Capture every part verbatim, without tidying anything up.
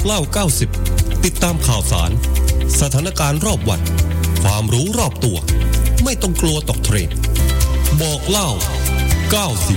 เล่าเก้าสิบติดตามข่าวสารสถานการณ์รอบวันความรู้รอบตัวไม่ต้องกลัวตกเทรนด์บอกเล่าเก้าสิบ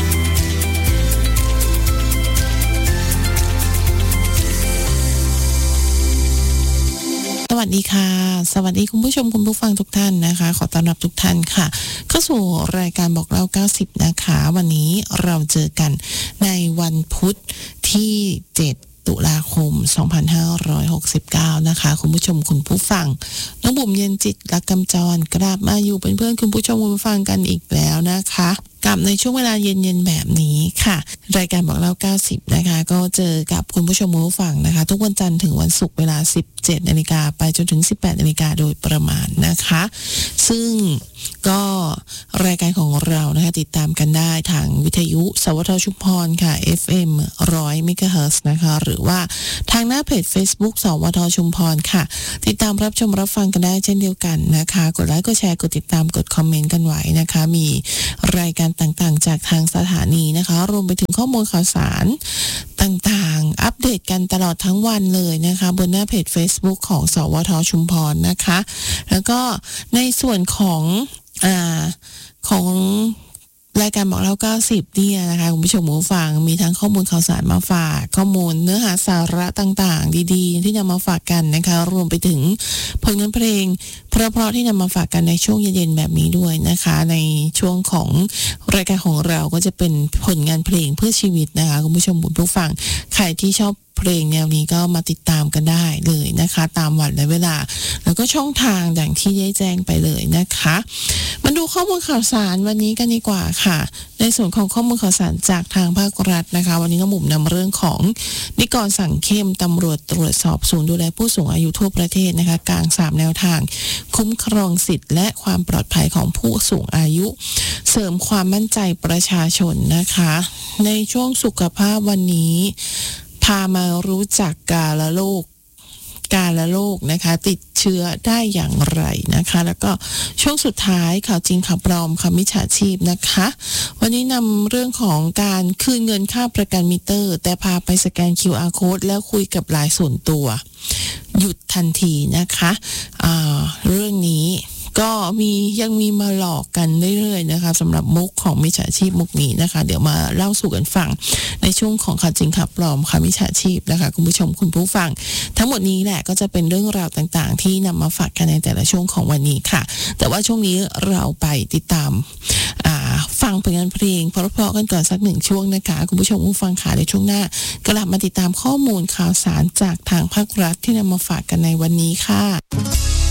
สวัสดีค่ะสวัสดีคุณผู้ชมคุณผู้ฟังทุกท่านนะคะขอต้อนรับทุกท่านค่ะเข้าสู่รายการบอกเล่าเก้าสิบนะคะวันนี้เราเจอกันในวันพุธที่เจ็ดตุลาคมสองพันห้าร้อยหกสิบเก้านะคะคุณผู้ชมคุณผู้ฟังน้องบุ๋มเย็นจิตและกำจรกลับมาอยู่เป็นเพื่อนคุณผู้ชมคุณผู้ฟังกันอีกแล้วนะคะกับในช่วงเวลาเย็นๆแบบนี้ค่ะรายการบอกเล่าเก้าสิบนะคะก็เจอกับคุณผู้ชมคุณผู้ฟังนะคะทุกวันจันทร์ถึงวันศุกร์เวลา สิบเจ็ดนาฬิกา ไปจนถึง สิบแปดนาฬิกาโดยประมาณนะคะซึ่งก็รายการของเรานะคะติดตามกันได้ทางวิทยุสวทชุมพรค่ะ เอฟ เอ็ม หนึ่งร้อย เมกะเฮิรตซ์นะคะหรือว่าทางหน้าเพจ Facebook สวทชุมพรค่ะติดตามรับชมรับฟังกันได้เช่นเดียวกันนะคะกดไลค์กดแชร์กดติดตามกดคอมเมนต์กันไว้นะคะมีรายการต่างๆจากทางสถานีนะคะรวมไปถึงข้อมูลข่าวสารต่างๆอัปเดตกันตลอดทั้งวันเลยนะคะบนหน้าเพจ Facebook ของสวทชุมพรนะคะแล้วก็ในส่วนของอ่าของรายการบอกเล่าเก้าสิบเนี่ยนะคะคุณผู้ชมผู้ฟังมีทั้งข้อมูลข่าวสารมาฝากข้อมูลเนื้อหาสาระต่างๆดีๆที่นำมาฝากกันนะคะรวมไปถึงผลงานเพลงเพราะๆที่นำมาฝากกันในช่วงเย็นๆแบบนี้ด้วยนะคะในช่วงของรายการของเราก็จะเป็นผลงานเพลงเพื่อชีวิตนะคะคุณผู้ชมผู้ฟังใครที่ชอบเพลงแนวนี้ก็มาติดตามกันได้เลยนะคะตามวันและเวลาแล้วก็ช่องทางอย่างที่ได้แจ้งไปเลยนะคะมาดูข้อมูลข่าวสารวันนี้กันดีกว่าค่ะในส่วนของข้อมูลข่าวสารจากทางภาครัฐนะคะวันนี้น้องบุ๋มนำเรื่องของนิกรสั่งเข้มตำรวจตรวจสอบศูนย์ดูแลผู้สูงอายุทั่วประเทศนะคะกลางสามแนวทางคุ้มครองสิทธิและความปลอดภัยของผู้สูงอายุเสริมความมั่นใจประชาชนนะคะในช่วงสุขภาพวันนี้พามารู้จักกาฬโรคกาฬโรคนะคะติดเชื้อได้อย่างไรนะคะแล้วก็ช่วงสุดท้ายข่าวจริงข่าวปลอมข่าวมิจฉาชีพนะคะวันนี้นำเรื่องของการคืนเงินค่าประกันมิเตอร์แต่พาไปสแกน คิว อาร์ Code แล้วคุยกับไลน์ส่วนตัวหยุดทันทีนะคะอ่าเรื่องนี้ก็มียังมีมาหลอกกันเรื่อยๆนะคะสำหรับมุกของมิจฉาชีพมุกนี้นะคะเดี๋ยวมาเล่าสู่กันฟังในช่วงของข่าวจริงข่าวปลอมค่ะมิจฉาชีพนะคะคุณผู้ชมคุณผู้ฟังทั้งหมดนี้แหละก็จะเป็นเรื่องราวต่างๆที่นำมาฝากกันในแต่ละช่วงของวันนี้ค่ะแต่ว่าช่วงนี้เราไปติดตามฟังผลงานเพลงเพราะๆกันก่อนสักหนึ่งช่วงนะคะคุณผู้ชมผู้ฟังค่ะในช่วงหน้ากลับมาติดตามข้อมูลข่าวสารจากทางภาครัฐที่นำมาฝากกันในวันนี้ค่ะ